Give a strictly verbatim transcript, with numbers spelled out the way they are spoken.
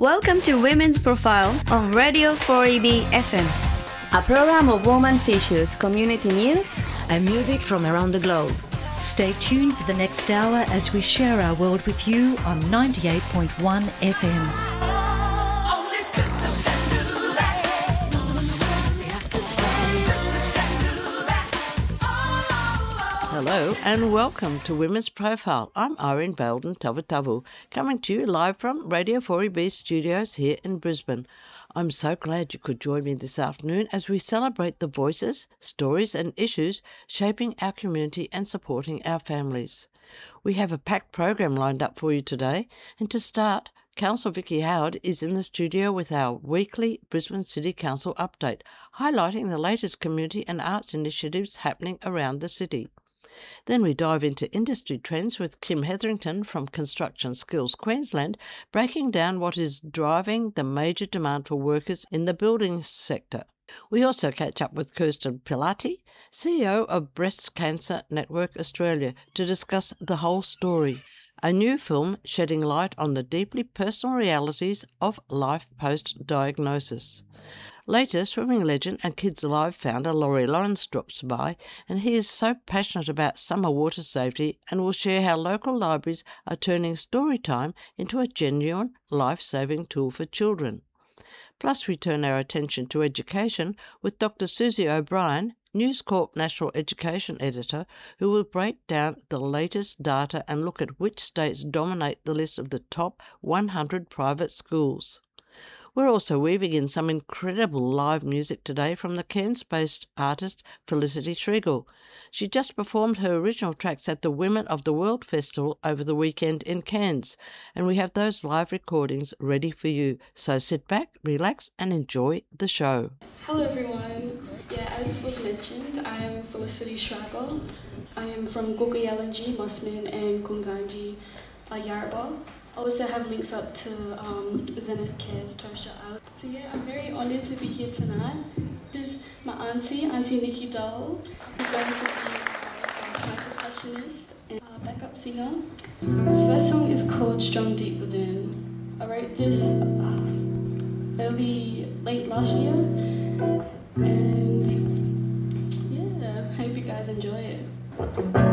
Welcome to Women's Profile on Radio four E B F M, a program of women's issues, community news, and music from around the globe. Stay tuned for the next hour as we share our world with you on ninety-eight point one F M. Hello and welcome to Women's Profile. I'm Irene Belden Tavatavu, coming to you live from Radio four E B studios here in Brisbane. I'm so glad you could join me this afternoon as we celebrate the voices, stories and issues shaping our community and supporting our families. We have a packed program lined up for you today, and to start, Councillor Vicky Howard is in the studio with our weekly Brisbane City Council update, highlighting the latest community and arts initiatives happening around the city. Then we dive into industry trends with Kim Hetherington from Construction Skills Queensland, breaking down what is driving the major demand for workers in the building sector. We also catch up with Kirsten Pilati, C E O of Breast Cancer Network Australia, to discuss the whole story. A new film shedding light on the deeply personal realities of life post-diagnosis. Later, swimming legend and Kids Alive founder Laurie Lawrence drops by, and he is so passionate about summer water safety and will share how local libraries are turning story time into a genuine life-saving tool for children. Plus, we turn our attention to education with Doctor Susie O'Brien, News Corp National Education Editor, who will break down the latest data and look at which states dominate the list of the top one hundred private schools. We're also weaving in some incredible live music today from the Cairns-based artist Felicity Schriegel. She just performed her original tracks at the Women of the World Festival over the weekend in Cairns, and we have those live recordings ready for you. So sit back, relax and enjoy the show. Hello everyone. Yeah, as was mentioned, I am Felicity Schriegel. I am from Gogoyalanji, Mossman and Kunganji, uh, Yarrabah. I also have links up to um, Zenith Cares Tosha Island. So yeah, I'm very honoured to be here tonight. This is my auntie, Auntie Nikki Dole, who's going to be uh, my percussionist and uh, backup singer. This first song is called Strong Deep Within. I wrote this uh, early, late last year, and yeah, I hope you guys enjoy it.